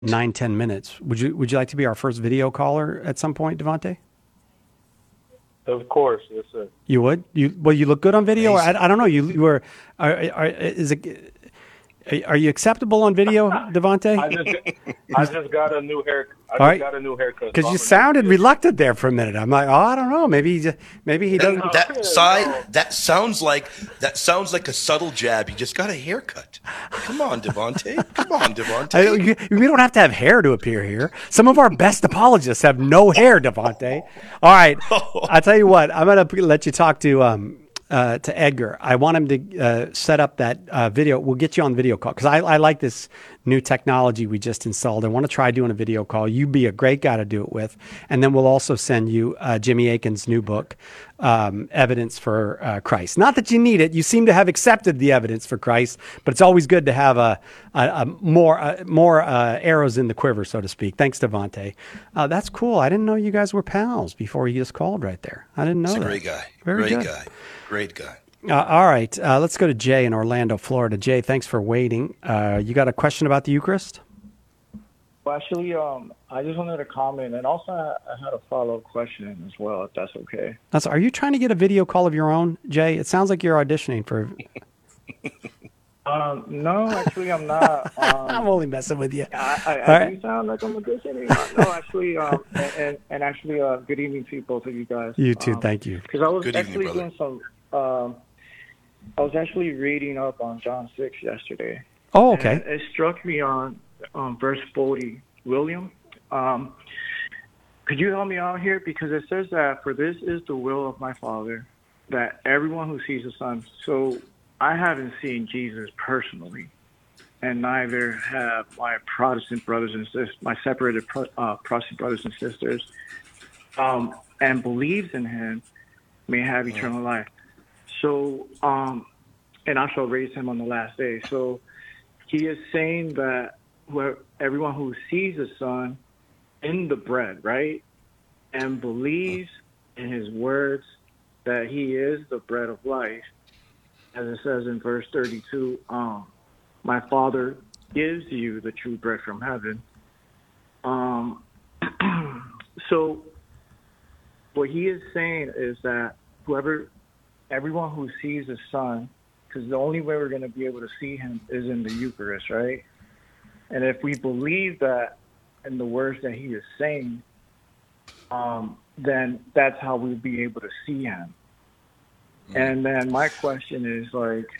9-10 minutes. Would you like to be our first video caller at some point, Devontae? Of course, yes, sir. You would? You look good on video. Amazing. I don't know. You were. Is it? Are you acceptable on video, Devontae? I just got a new haircut. All right. Got a new haircut. Because So you I'm sounded reluctant there for a minute. I'm like, oh, I don't know. Maybe he doesn't. That sounds like a subtle jab. You just got a haircut. Come on, Devontae. Come on, Devontae. We don't have to have hair to appear here. Some of our best apologists have no hair, Devontae. All right. I'll tell you what. I'm going to let you talk to Edgar. I want him to set up that video. We'll get you on video call because I like this new technology we just installed. I want to try doing a video call. You'd be a great guy to do it with. And then we'll also send you Jimmy Akin's new book, Evidence for Christ. Not that you need it. You seem to have accepted the evidence for Christ, but it's always good to have more arrows in the quiver, so to speak. Thanks, Devontae. That's cool. I didn't know you guys were pals before you just called right there. I didn't know that. Great guy. Very great good. guy. Great guy. All right. Let's go to Jay in Orlando, Florida. Jay, thanks for waiting. You got a question about the Eucharist? Well, actually, I just wanted to comment, and also I had a follow-up question as well, if that's okay. Are you trying to get a video call of your own, Jay? It sounds like you're auditioning for... No, actually, I'm not. I'm only messing with you. I do sound like I'm auditioning. No, actually, and actually, good evening to both of you guys. You too, thank you. Because I was Good actually evening, doing some... I was actually reading up on John 6 yesterday. Oh, okay. And it struck me on verse 40. William, could you help me out here? Because it says that, for this is the will of my Father, that everyone who sees the Son. So I haven't seen Jesus personally, and neither have my Protestant brothers and sisters, my separated Protestant brothers and sisters, and believes in him may have eternal life. So, and I shall raise him on the last day. So he is saying that everyone who sees the Son in the bread, right, and believes in his words that he is the bread of life, as it says in verse 32, my Father gives you the true bread from heaven. So what he is saying is that everyone who sees the Son, because the only way we're going to be able to see him is in the Eucharist, right? And if we believe that in the words that he is saying, then that's how we'll be able to see him. And then my question is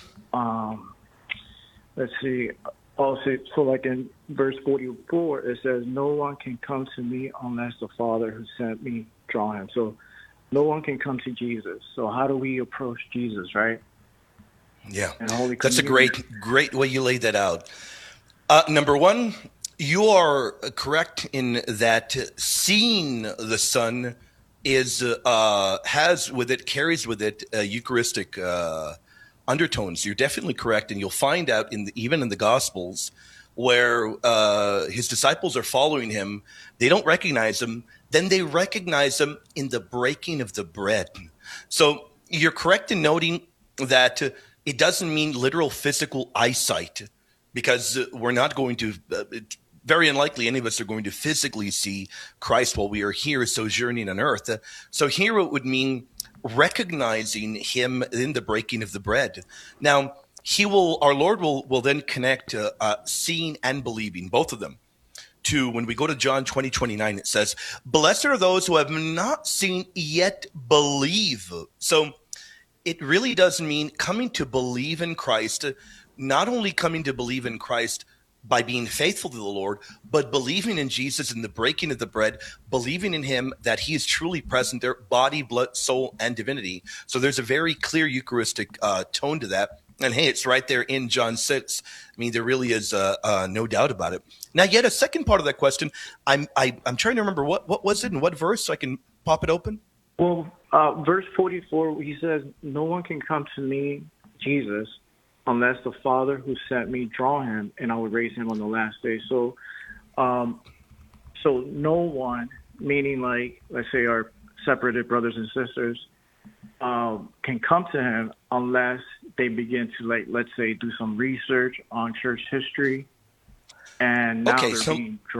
let's see. Also, so like in verse 44, it says, no one can come to me unless the Father who sent me draw him. So no one can come to Jesus. So how do we approach Jesus, right? Yeah, that's a great way you laid that out. Number one, you are correct in that seeing the Son carries with it Eucharistic undertones. You're definitely correct, and you'll find out even in the Gospels where his disciples are following him. They don't recognize him. Then they recognize him in the breaking of the bread. So you're correct in noting that it doesn't mean literal physical eyesight, because we're not going to, very unlikely any of us are going to physically see Christ while we are here sojourning on earth. So here it would mean recognizing him in the breaking of the bread. Now, our Lord will then connect seeing and believing, both of them, to when we go to John 20:29, it says, blessed are those who have not seen yet believe. So it really does mean coming to believe in Christ, not only coming to believe in Christ by being faithful to the Lord, but believing in Jesus in the breaking of the bread, believing in him that he is truly present there, body, blood, soul, and divinity. So there's a very clear Eucharistic tone to that. And hey, it's right there in John 6. I mean, there really is no doubt about it. Now, yet a second part of that question, I'm trying to remember what was it and what verse, so I can pop it open. Well, verse 44, he says, no one can come to me, Jesus, unless the Father who sent me draw him, and I will raise him on the last day. So, so no one, meaning like, let's say our separated brothers and sisters, can come to him unless they begin to, like, let's say, do some research on church history and now Okay, they're so- being